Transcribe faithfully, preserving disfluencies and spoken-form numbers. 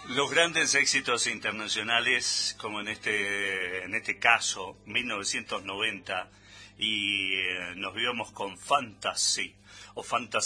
Los grandes éxitos internacionales, como en este en este caso, mil novecientos noventa, y eh, nos vivimos con Fantasy, o Fantasy.